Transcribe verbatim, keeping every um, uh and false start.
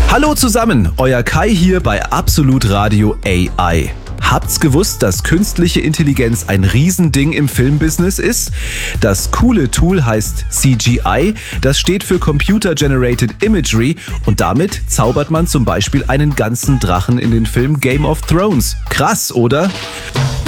Hallo zusammen, euer Kai hier bei Absolut Radio A I. Habt's gewusst, dass künstliche Intelligenz ein Riesending im Filmbusiness ist? Das coole Tool heißt C G I, das steht für Computer Generated Imagery und damit zaubert man zum Beispiel einen ganzen Drachen in den Film Game of Thrones. Krass, oder?